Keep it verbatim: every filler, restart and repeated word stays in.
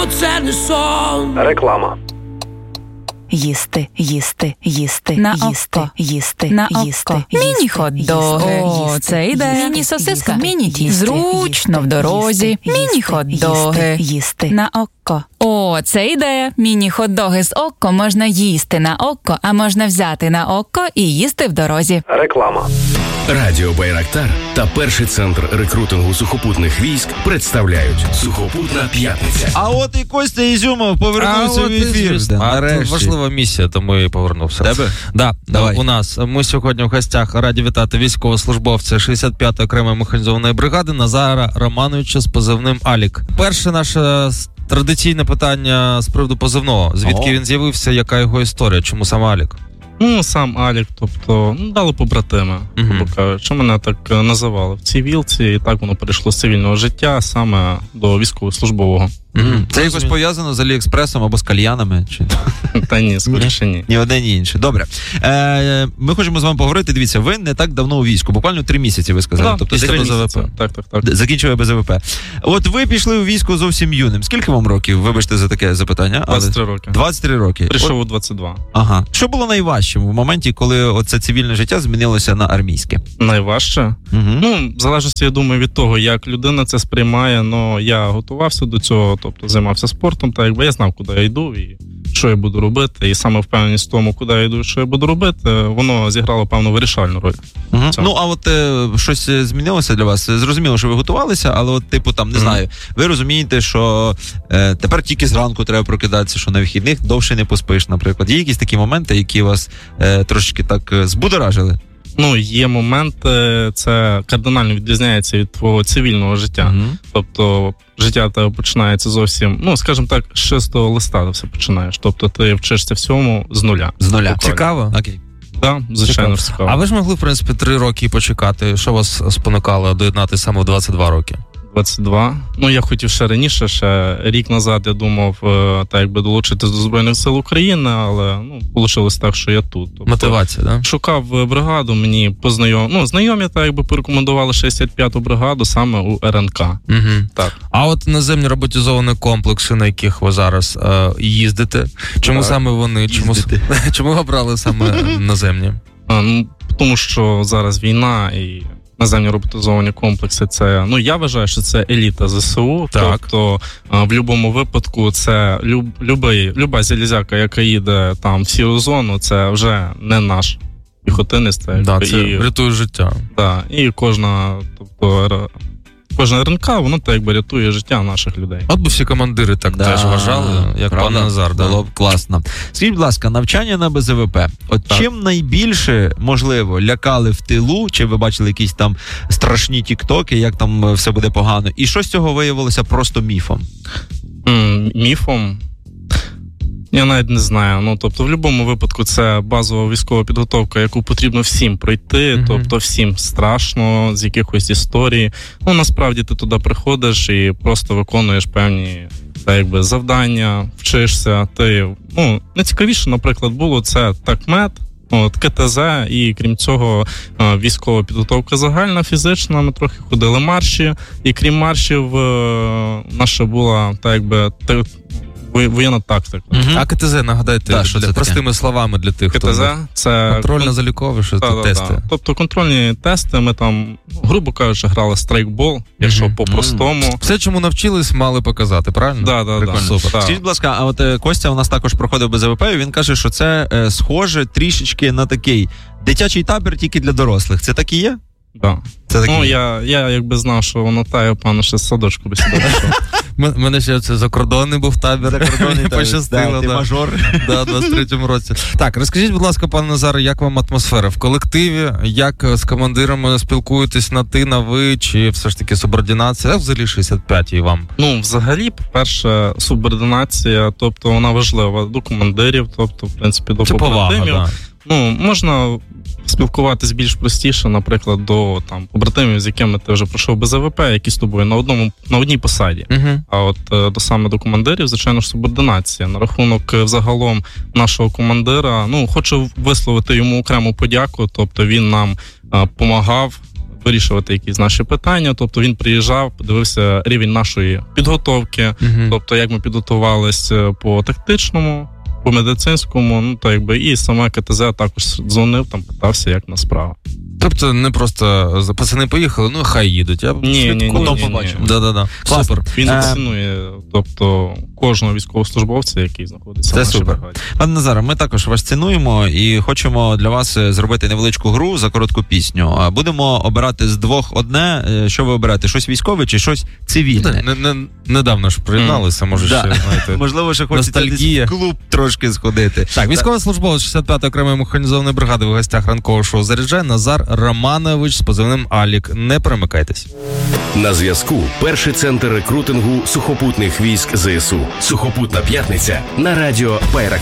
це не сон. Реклама. Їсти, їсти, їсти, на їсти, око. їсти, на їсти, око. їсти, Міні-хот-доги. їсти, О, це ідея. Міні-сосиска. Міні-ті. Зручно в дорозі. Міні-хот-доги. Їсти. На око. О, це ідея. Міні-хот-доги з око можна їсти на око, а можна взяти на око і їсти в дорозі. Реклама. Радіо Байрактар та перший центр рекрутингу сухопутних військ представляють Сухопутна п'ятниця. А от і Костя Ізюмов повернувся в ефір. А це важлива місія, тому і повернувся. Тебе? Да, Давай. у нас. Ми сьогодні в гостях раді вітати військовослужбовця шістдесят п'ятої окремої механізованої бригади Назара Романовича з позивним Алік. Перше наше традиційне питання з приводу позивного. Звідки О. він з'явився, яка його історія, чому саме Алік? Ну, сам Алік, тобто, ну, дали побратими, Мгм. грубо кажучи, що мене так е, називали в цивілці, і так воно перейшло з цивільного життя саме до військовослужбового. Мгм. Це якось пов'язано з Аліекспресом або з кальянами? Чи Та ні, скоріше ні. ні одне, ні інше. Добре. Е, ми хочемо з вами поговорити. Дивіться, ви не так давно у війську, буквально три місяці, ви сказали. Да, тобто після після місяця. БЗВП. Так, так, так. Д- Закінчили БЗВП. От ви пішли у військо зовсім юним. Скільки вам років? Вибачте за таке запитання. але- двадцять три роки. двадцять три роки. Прийшов От, у двадцять два. ага. Що було найважчим в моменті, коли оце цивільне життя змінилося на армійське? Найважче? Угу. Ну, в залежності, я думаю, від того, як людина це сприймає, но я готувався до цього, тобто займався спортом, так якби я знав, куди я йду і що я буду робити, і саме впевненість в тому, куди я йду і що я буду робити, воно зіграло певну вирішальну роль. Угу. Це. Ну, а от е, щось змінилося для вас? Зрозуміло, що ви готувалися, але от, типу, там, не Мгм. знаю, ви розумієте, що е, тепер тільки зранку треба прокидатися, що на вихідних довше не поспиш, наприклад. Є якісь такі моменти, які вас е, трошечки так е, збудоражили? Ну, є моменти, це кардинально відрізняється від твого цивільного життя. Мгм. Тобто життя тебе починається зовсім, ну, скажімо так, з чистого листа ти все починаєш. Тобто ти вчишся всьому з нуля. З нуля. Буквально. Цікаво. Окей. Так, звичайно, ж цікаво. А ви ж могли, в принципі, три роки почекати. Що вас спонукало доєднати саме в двадцять два роки? двадцять два. Ну, я хотів ще раніше, ще рік назад я думав, е, так якби долучитись до Збройних сил України, але, ну, вийшло так, що я тут. Тобто, Мотивація, да? шукав бригаду, мені познайом... ну, знайомі так якби порекомендували шістдесят п'яту бригаду саме у РНК. Угу. Так. А от наземні роботизовані комплекси, на яких ви зараз е, їздите, чому Так. саме вони? Чому, чому ви обрали саме наземні? А, ну, тому що зараз війна і наземні роботизовані комплекси, це, ну, я вважаю, що це еліта ЗСУ. Так. Тобто, а, в будь-якому випадку це люб, любий, люба залізяка, яка їде там в сіру зону, це вже не наш піхотинець. Це, Да, якби, це і, рятує життя. да, і кожна, тобто, р- кожна РНК, воно так якби рятує життя наших людей. От би всі командири так Да, теж вважали, як правда? пан Назар. Да. Було б класно. Скажіть, будь ласка, навчання на БЗВП. От Так. чим найбільше, можливо, лякали в тилу, чи ви бачили якісь там страшні тіктоки, як там е, все буде погано, і що з цього виявилося просто міфом? М, Міфом? Я навіть не знаю. Ну, тобто, в будь-якому випадку це базова військова підготовка, яку потрібно всім пройти. Мгм. Тобто, всім страшно з якихось історій. Ну, насправді ти туди приходиш і просто виконуєш певні, так якби, завдання, вчишся. Ти, ну, найцікавіше, наприклад, було це такмет, от, КТЗ, і крім цього, е, військова підготовка загальна, фізична. Ми трохи ходили марші, і крім маршів, е, наша була, так якби, те- во- воєнна тактика. Мгм. А КТЗ, нагадайте, Да, що для, це таке? простими словами для тих, КТЗ хто... це Контрольно-залікові, що це Да-да-да. тести. Тобто контрольні тести, ми там, грубо кажучи, грали страйкбол, якщо Мгм. по-простому. Все, чому навчились, мали показати, правильно? Да, да, да. Прикольно. Супер. Так. Скажіть, будь ласка, а от е, Костя у нас також проходив БЗВП, і він каже, що це е, схоже трішечки на такий дитячий табір тільки для дорослих. Це так і є? Да. Це так і Ну, є. я, я якби знав, що воно тає, пане, ще з садочку би сюди пішов. М- мене ще це закордонний був табір. Закордонний Мені табір. пощастило, Да, ти да. мажор. Да, в двадцять третьому році. Так, розкажіть, будь ласка, пане Назаре, як вам атмосфера в колективі? Як з командирами спілкуєтесь на ти, на ви, чи все ж таки субординація? А взагалі шістдесят п'ятій вам? Ну, взагалі, по-перше, субординація, тобто вона важлива до командирів, тобто, в принципі, до Це повага, побратимів. да. Ну, можна спілкуватись більш простіше, наприклад, до там побратимів, з якими ти вже пройшов БЗВП, які з тобою на одному на одній посаді. Угу. А от е, до саме до командирів, звичайно ж, субординація. На рахунок е, взагалом нашого командира, ну, хочу висловити йому окрему подяку, тобто він нам е, помагав вирішувати якісь наші питання. Тобто він приїжджав, подивився рівень нашої підготовки, Угу. тобто як ми підготувалися по тактичному, по медицинському, ну то якби і саме КТЗ також дзвонив, там питався, як на справа. Тобто не просто пацани поїхали, ну хай їдуть. Я Ні, ні, ні, Потім ні, побачимо. ні. Да-да-да. Супер. Він Е, цінує, тобто кожного військовослужбовця, який знаходиться Це в нашій супер. бригаді. Пане Назаре, ми також вас цінуємо і хочемо для вас зробити невеличку гру за коротку пісню. А Будемо обирати з двох одне. Е, Що ви оберете? Щось військове чи щось цивільне? Не, не, недавно ж приєдналися, може Да. ще, знаєте. Можливо, ще хочете десь Ностальгія. в клуб трошки сходити. Так, військовослужбовець шістдесят п'ятої окремої механізованої бригади в гостях ранкового шоу «Заряджай» Назар Романович з позивним Алік. Не перемикайтесь. На зв'язку перший центр рекрутингу сухопутних військ ЗСУ. Сухопутна п'ятниця на радіо Байрактар.